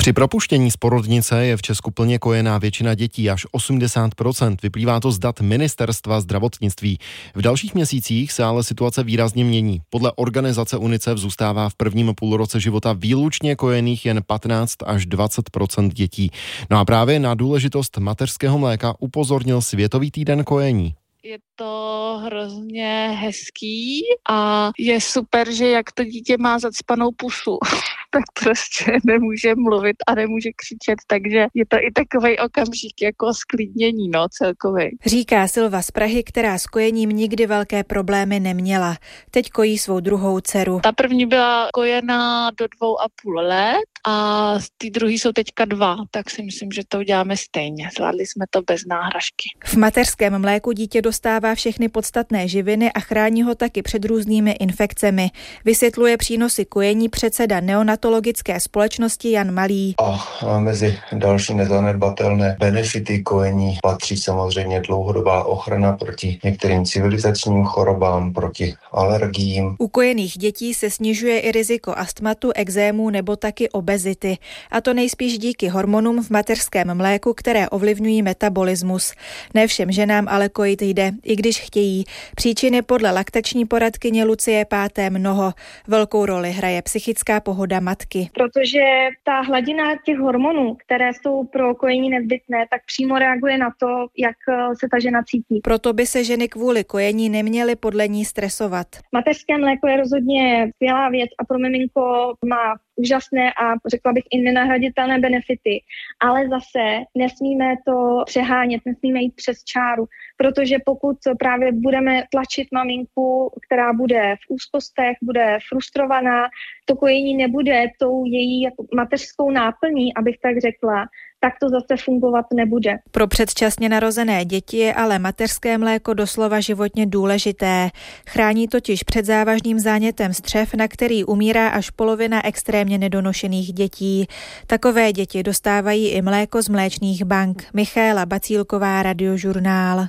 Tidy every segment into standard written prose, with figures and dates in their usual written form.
Při propuštění z porodnice je v Česku plně kojená většina dětí, až 80%. Vyplývá to z dat Ministerstva zdravotnictví. V dalších měsících se ale situace výrazně mění. Podle organizace UNICEF zůstává v prvním půlroce života výlučně kojených jen 15 až 20% dětí. No a právě na důležitost mateřského mléka upozornil Světový týden kojení. Je to hrozně hezký a je super, že jak to dítě má zacpanou pusu, tak prostě nemůže mluvit a nemůže křičet, takže je to i takovej okamžik jako sklidnění, celkovej. Říká Silva z Prahy, která s kojením nikdy velké problémy neměla. Teď kojí svou druhou dceru. Ta první byla kojená do 2,5 let a ty druhý jsou teďka 2, tak si myslím, že to uděláme stejně. Zvládli jsme to bez náhražky. V mateřském mléku dítě dostává všechny podstatné živiny a chrání ho taky před různými infekcemi. Vysvětluje přínosy kojení předseda neonatologické společnosti Jan Malý. A mezi další nezanedbatelné benefity kojení patří samozřejmě dlouhodobá ochrana proti některým civilizačním chorobám, proti alergiím. U kojených dětí se snižuje i riziko astmatu, ekzémů nebo taky obezity. A to nejspíš díky hormonům v mateřském mléku, které ovlivňují metabolismus. Ne všem ženám ale kojit jde, i když chtějí. Příčiny podle laktační poradkyně Lucie Páté mnoho. Velkou roli hraje psychická pohoda matky. Protože ta hladina těch hormonů, které jsou pro kojení nezbytné, tak přímo reaguje na to, jak se ta žena cítí. Proto by se ženy kvůli kojení neměly podle ní stresovat. Mateřské mléko je rozhodně skvělá věc a pro miminko má úžasné a řekla bych i nenahraditelné benefity, ale zase nesmíme to přehánět, nesmíme jít přes čáru, protože pokud právě budeme tlačit maminku, která bude v úzkostech, bude frustrovaná, to kojení nebude tou její jako mateřskou náplní, abych tak řekla, tak to zase fungovat nebude. Pro předčasně narozené děti je ale mateřské mléko doslova životně důležité. Chrání totiž před závažným zánětem střev, na který umírá až polovina extrémně nedonošených dětí. Takové děti dostávají i mléko z mléčných bank. Michaela Bacílková, Radiožurnál.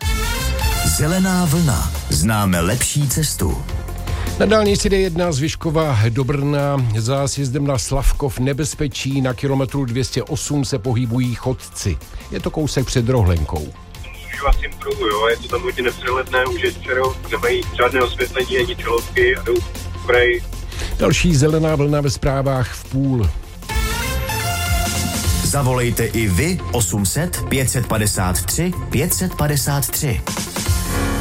Zelená vlna. Známe lepší cestu. Na dálnici D1 z Vyškova do Brna za sjezdem na Slavkov nebezpečí na kilometru 208 se pohybují chodci. Je to kousek před Rohlenkou. Užívacím pruhu, jo, je to tam hodně nepřehledné, už je čerou, nemají žádné osvětlení ani čelovky a jdou prej. Další zelená vlna ve zprávách v půl. Zavolejte i vy 800 553 553.